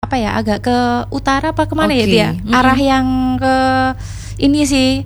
apa ya, agak ke utara apa kemana ya Oke. dia? Arah yang ke ini sih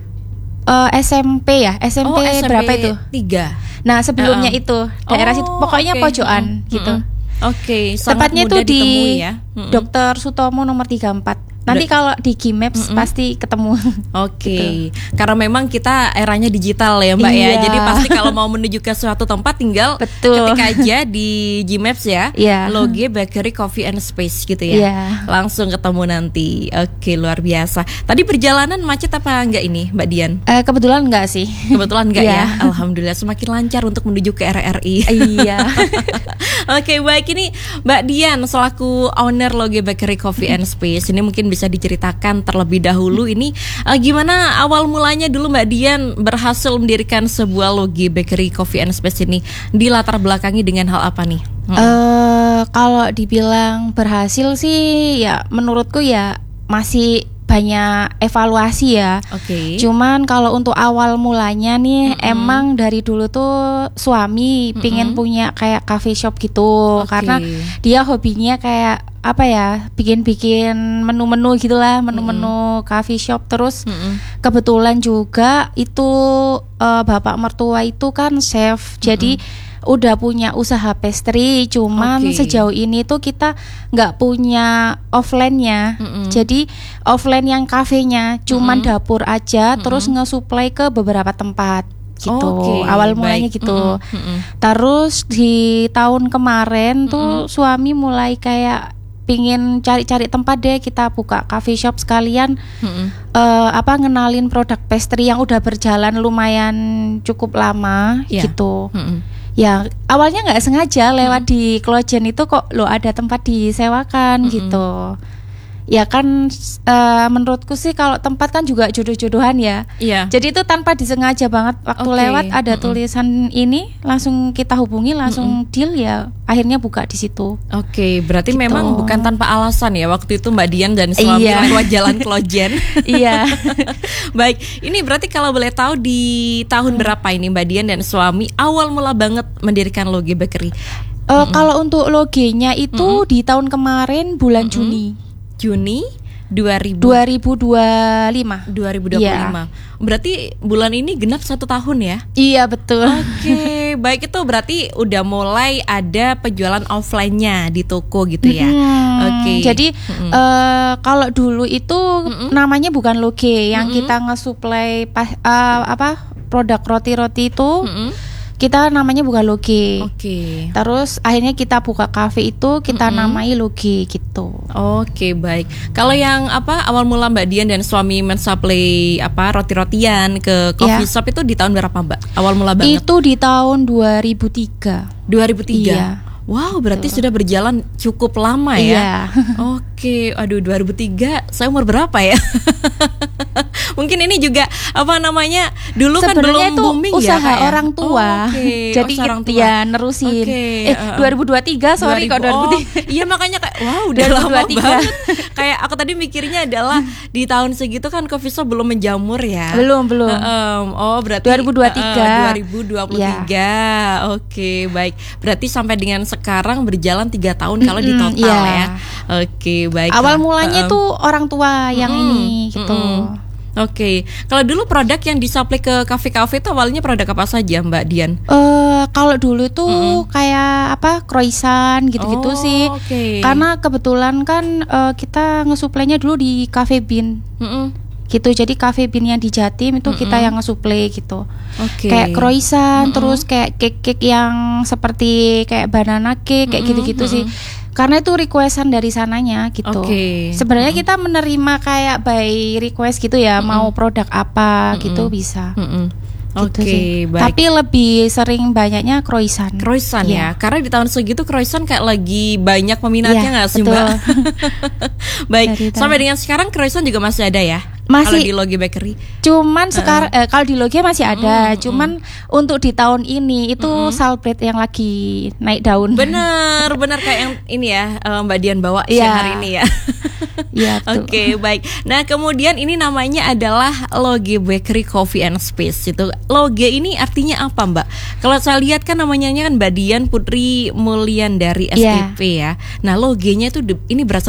SMP ya, SMP, SMP berapa itu? 3. Nah sebelumnya itu daerah situ, pokoknya oke. pojokan gitu. Oke, sangat Tepatnya mudah itu di ditemui ya. Dr. Sutomo nomor 34. Nanti kalau di Gmaps pasti ketemu. Oke, karena memang kita eranya digital ya Mbak ya. Iya. Jadi pasti kalau mau menuju ke suatu tempat tinggal Betul. ketik aja di Gmaps ya. Iya. Loge Bakery Coffee and Space gitu ya. Iya. Langsung ketemu nanti. Oke, luar biasa. Tadi perjalanan macet apa enggak ini Mbak Dian? Kebetulan enggak sih. Kebetulan enggak Iya. ya. Alhamdulillah semakin lancar untuk menuju ke RRI. Iya. Oke, baik, ini Mbak Dian selaku owner Loge Bakery Coffee and Space, ini mungkin bisa diceritakan terlebih dahulu ini gimana awal mulanya dulu Mbak Dian berhasil mendirikan sebuah Loge Bakery Coffee and Space ini, di latar belakangi dengan hal apa nih? Kalau dibilang berhasil sih ya menurutku ya masih banyak evaluasi ya. Oke. Cuman kalau untuk awal mulanya nih emang dari dulu tuh suami pingin punya kayak cafe shop gitu. Oke. Karena dia hobinya kayak apa ya, bikin-bikin menu-menu gitulah, menu-menu coffee shop. Terus kebetulan juga itu bapak mertua itu kan chef. Jadi udah punya usaha pastry, cuman Oke. sejauh ini tuh kita nggak punya offline-nya. Jadi offline yang kafenya cuman dapur aja, terus nge-supply ke beberapa tempat gitu. Oke, Awal mulanya baik. gitu. Terus di tahun kemarin tuh suami mulai kayak pingin cari-cari tempat deh, kita buka coffee shop sekalian ngenalin produk pastry yang udah berjalan lumayan cukup lama gitu. Ya awalnya nggak sengaja lewat di Klojen itu kok lo ada tempat disewakan gitu. Ya kan menurutku sih kalau tempat kan juga jodoh-jodohan ya. Iya. Jadi itu tanpa disengaja banget waktu Oke. lewat ada tulisan ini, langsung kita hubungi, langsung deal ya. Akhirnya buka di situ. Oke, berarti Gitu. memang bukan tanpa alasan ya waktu itu Mbak Dian dan suami Iya. lewat jalan Klojen. Iya. Baik, ini berarti kalau boleh tahu di tahun berapa ini Mbak Dian dan suami awal mula banget mendirikan Loge Bakery? Kalau untuk logenya itu di tahun kemarin bulan Juni 2025. 2025. Iya. Berarti bulan ini genap 1 tahun ya? Iya betul. Oke, baik, itu berarti udah mulai ada penjualan offline-nya di toko gitu ya. Oke. Jadi kalau dulu itu namanya bukan Loge, yang kita nge-supply produk roti-roti itu kita namanya bukan Loge. Oke. Terus akhirnya kita buka cafe itu kita namai Loge gitu. Oke, baik. Kalau yang awal mula Mbak Dian dan suami mensuplai roti-rotian ke coffee shop itu di tahun berapa Mbak? Awal mula banget. Itu di tahun 2003. 2003. Iya. Wow, berarti sudah berjalan cukup lama ya. Oke, aduh 2003 saya umur berapa ya? Mungkin ini juga dulu kan sebenarnya belum itu booming ya usaha Kak, ya? orang tua. Oke, Jadi usaha orang tua. ya nerusin. Oke, 2023 sorry kok 2003. Iya makanya kayak wow udah lama 2023. banget. Kayak aku tadi mikirnya adalah di tahun segitu kan coffee shop belum menjamur ya. Belum. Berarti 2023. Ya. Oke, baik. Berarti sampai dengan sekarang berjalan 3 tahun kalau di total ya. Oke, baik. Awal mulanya itu orang tua yang ini gitu. Oke, kalau dulu produk yang disuplai ke kafe-kafe itu awalnya produk apa saja Mbak Dian? Kalau dulu tuh kayak croissant gitu-gitu sih. Oke. Karena kebetulan kan kita ngesuplainya dulu di Cafe Bean. Gitu, jadi Cafe Bean yang di Jatim itu kita yang ngesuplai gitu. Oke. Kayak croissant, terus kayak cake-cake yang seperti kayak banana cake kayak gitu-gitu sih. Karena itu requestan dari sananya gitu. Oke. Sebenarnya kita menerima kayak by request gitu ya, mau produk apa gitu bisa. Gitu Oke, sih. baik. Tapi lebih sering banyaknya croissant. Croissant Iya. ya, karena di tahun segitu croissant kayak lagi banyak peminatnya Iya, nggak sih betul. Mbak? Baik, Dari tahun- sampai dengan sekarang croissant juga masih ada ya? Masih. Kalau di Loge Bakery. Cuman sekarang kalau di Loge masih ada, cuman untuk di tahun ini itu salbread yang lagi naik daun. Bener kayak yang ini ya Mbak Dian bawa Iya. siang hari ini ya. Iya, betul. Oke, baik. Nah, kemudian ini namanya adalah Loge Bakery Coffee and Space. Itu Loge ini artinya apa, Mbak? Kalau saya lihat kan namanya kan Mbak Dian Putri Mulyandari Iya. SPP ya. Nah, Logenya itu ini berasal